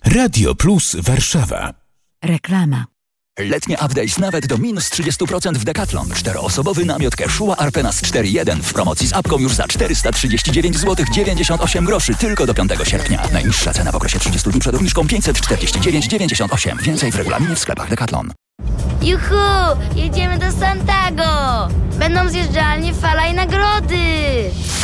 Radio Plus Warszawa. Reklama. Letnie updates nawet do minus 30% w Decathlon. 4-osobowy namiot Quechua Arpenas 4.1 w promocji z apką już za 439 zł 98 groszy tylko do 5 sierpnia. Najniższa cena w okresie 30 dni przed obniżką 549,98. Więcej w regulaminie w sklepach Decathlon. Juhu! Jedziemy do Santago! Będą zjeżdżalnie, fala i nagrody!